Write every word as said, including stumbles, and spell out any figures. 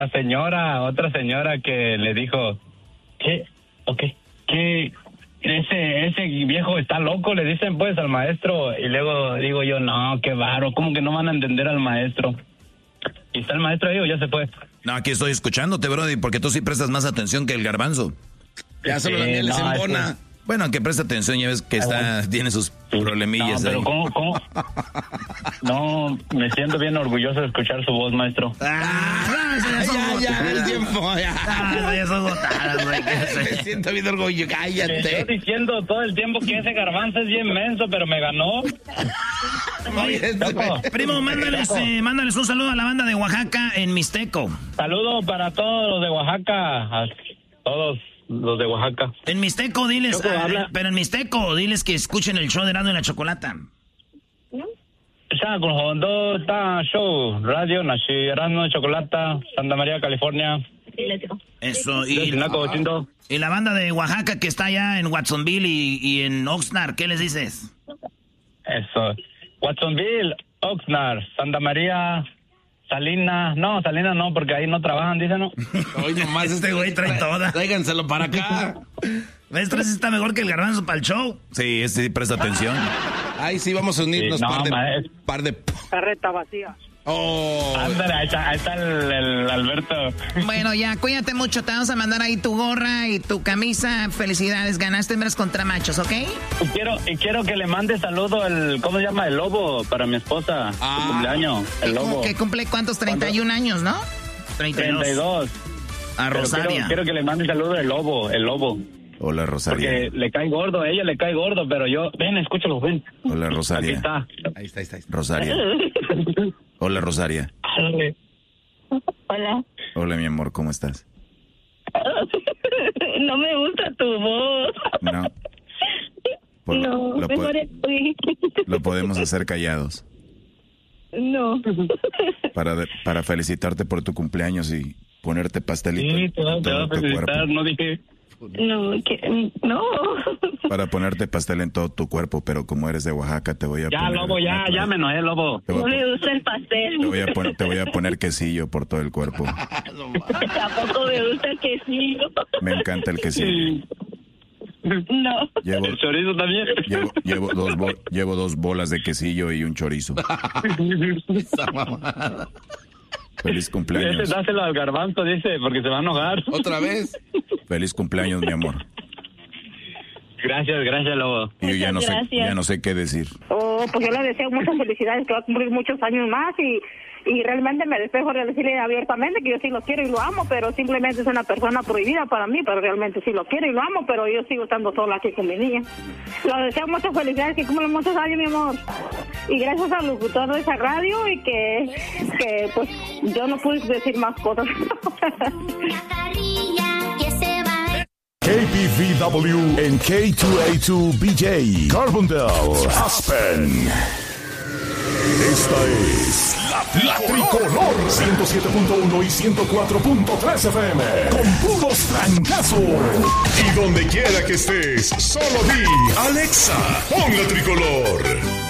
La señora, otra señora que le dijo, ¿qué? Ok, que ese ese viejo está loco, le dicen pues al maestro. Y luego digo yo, no, qué baro, ¿cómo que no van a entender al maestro? ¿Y está el maestro ahí o ya se fue? No, aquí estoy escuchándote, brody, porque tú sí prestas más atención que el garbanzo. Ya solo la miel les embona. Bueno, aunque presta atención, ya ves que está, tiene sus problemillas. No, pero ahí. ¿cómo, cómo? No, me siento bien orgulloso de escuchar su voz, maestro. Ah, ya, ya, ya, el tiempo, ya. Ah, ya son gotadas, güey. Me siento bien orgulloso, cállate. Te estoy diciendo todo el tiempo que ese garbanzo es bien menso, pero me ganó. Oye, primo, mándales, eh, mándales un saludo a la banda de Oaxaca en Mixteco. Saludo para todos los de Oaxaca, a todos los de Oaxaca. En Mixteco, diles, Choco, ah, habla. pero en Mixteco, diles que escuchen el show de Erasmo y la Chocolata. Show, radio, Nashi, Erasmo, Chocolata, Santa María, California. Eso, y, y la banda de Oaxaca que está allá en Watsonville y, y en Oxnard, ¿qué les dices? Eso, Watsonville, Oxnard, Santa María, Salinas, no, Salinas no, porque ahí no trabajan, dicen, ¿no? Hoy nomás este güey trae toda. Tráiganselo para acá. ¿Ves? Este está mejor que el garbanzo para el show. Sí, este sí presta atención. Ay, sí, vamos a unirnos, Sí, no, par de... maestro. Par de... Carreta vacía. Oh. Ándale, ahí está, ahí está el, el Alberto. Bueno, ya, cuídate mucho. Te vamos a mandar ahí tu gorra y tu camisa. Felicidades, ganaste hembras contra machos, ¿ok? Y quiero, y quiero que le mande saludo el, ¿cómo se llama? El lobo, para mi esposa. Ah. Su cumpleaños, el lobo. Que cumple, ¿cuántos? treinta y un años, ¿no? treinta y dos. treinta y dos. A Pero Rosaria. Quiero, quiero que le mande saludo el lobo, el lobo. Hola, Rosaria. Porque le cae gordo, a ella le cae gordo, pero yo, ven, escúchalo, ven. Hola, Rosaria. Aquí está. Ahí está, ahí está. Ahí está. Rosaria. Hola, Rosaria. Hola. Hola, mi amor, ¿cómo estás? No me gusta tu voz. No. Por- No, lo, mejor po- estoy. lo podemos hacer callados. No. Para, de- para felicitarte por tu cumpleaños y ponerte pastelito Sí, en te va, te todo va a tu felicitar, cuerpo. no dije... No, que, no. Para ponerte pastel en todo tu cuerpo, pero como eres de Oaxaca, te voy a Ya, poner... lobo, ya, ya me enojé, lobo. Te voy, No a, me gusta el pastel. te voy a pon- te voy a poner quesillo por todo el cuerpo. Tampoco me gusta el quesillo. Me encanta el quesillo. No. Llevo, El chorizo también. llevo, llevo, dos bo- llevo dos bolas de quesillo y un chorizo. Esa mamada. Feliz Ese cumpleaños. dáselo al garbanzo, dice, porque se va a enojar. ¿Otra vez? Feliz cumpleaños, mi amor. Gracias, gracias, lobo. Y yo ya no sé, Gracias. ya no sé qué decir. Oh, pues yo le deseo muchas felicidades, que va a cumplir muchos años más y, y realmente me despejo de decirle abiertamente que yo sí lo quiero y lo amo, pero simplemente es una persona prohibida para mí, pero realmente sí lo quiero y lo amo, pero yo sigo estando sola aquí con mi niña. Le deseo muchas felicidades, que cumplan muchos años, mi amor. Y gracias al locutor de esa radio y que, que pues yo no pude decir más cosas. K P V W en K dos A dos B J, Carbondale, Aspen. Esta es la, la Tricolor ciento siete punto uno y ciento cuatro punto tres F M. Con puros trancazos. Y donde quiera que estés, solo di Alexa, pon la Tricolor.